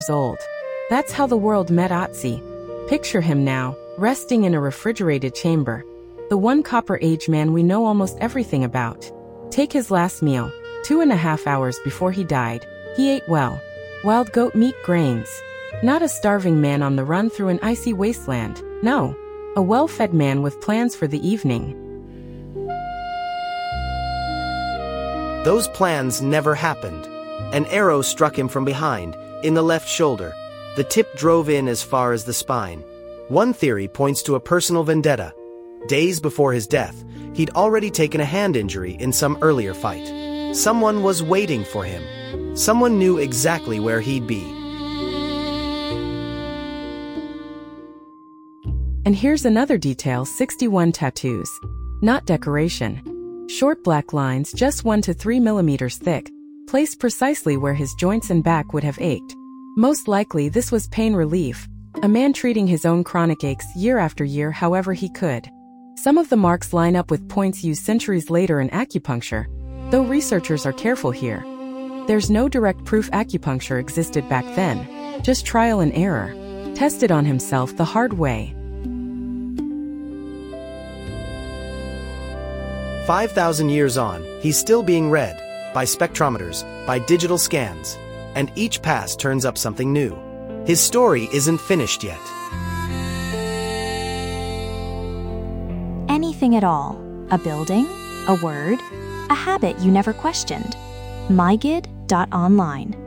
old. That's how the world met Otzi. Picture him now, resting in a refrigerated chamber. The one Copper Age man we know almost everything about. Take his last meal, 2.5 hours before he died. He ate well. Wild goat meat, grains. Not a starving man on the run through an icy wasteland. No. A well-fed man with plans for the evening. Those plans never happened. An arrow struck him from behind, in the left shoulder. The tip drove in as far as the spine. One theory points to a personal vendetta. Days before his death, he'd already taken a hand injury in some earlier fight. Someone was waiting for him. Someone knew exactly where he'd be. And here's another detail: 61 tattoos. Not decoration. Short black lines just 1 to 3 millimeters thick, placed precisely where his joints and back would have ached. Most likely this was pain relief, a man treating his own chronic aches year after year however he could. Some of the marks line up with points used centuries later in acupuncture, though researchers are careful here. There's no direct proof acupuncture existed back then, just trial and error. Tested on himself the hard way. 5,000 years on, he's still being read, by spectrometers, by digital scans, and each pass turns up something new. His story isn't finished yet. Anything at all. A building, a word, a habit you never questioned. mygid.online